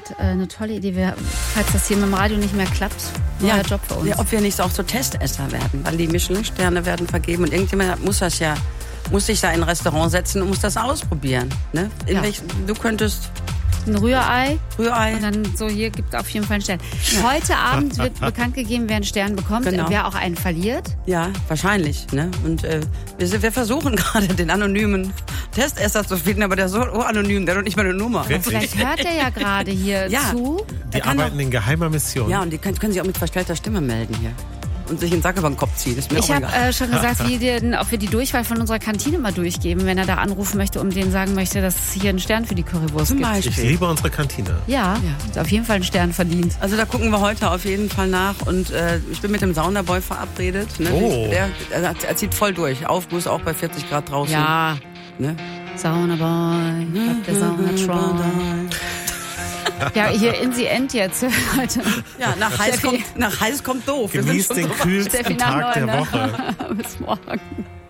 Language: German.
hat eine tolle Idee. Falls das hier mit dem Radio nicht mehr klappt, neuer Job für uns. Ja, ob wir nicht auch so Testesser werden, weil die Michelin-Sterne werden vergeben und irgendjemand muss sich da in ein Restaurant setzen und muss das ausprobieren. Ne? Du könntest... Ein Rührei. Und dann so, hier gibt es auf jeden Fall einen Stern. Heute Abend wird bekannt gegeben, wer einen Stern bekommt, wer auch einen verliert. Ja, wahrscheinlich. Ne? Und wir versuchen gerade den anonymen Testesser zu finden, aber der ist so anonym, der hat doch nicht mal eine Nummer. Vielleicht hört er ja gerade hier zu. Die arbeiten in geheimer Mission. Ja, und die können sich auch mit verstellter Stimme melden hier. Und sich den Sack über den Kopf ziehen. Ich habe schon gesagt, ob wir die Durchwahl von unserer Kantine mal durchgeben, wenn er da anrufen möchte und denen sagen möchte, dass es hier einen Stern für die Currywurst gibt. Ich liebe unsere Kantine. Ja, auf jeden Fall einen Stern verdient. Also da gucken wir heute auf jeden Fall nach. Und ich bin mit dem Saunaboy verabredet. Ne? Oh. Er zieht voll durch. Aufguss auch bei 40 Grad draußen. Ja. Ne? Saunaboy, der Saunatron. Ja, hier in the End jetzt heute. Ja, nach heiß kommt doof. Genießt den kühlsten Tag der Woche. Bis morgen.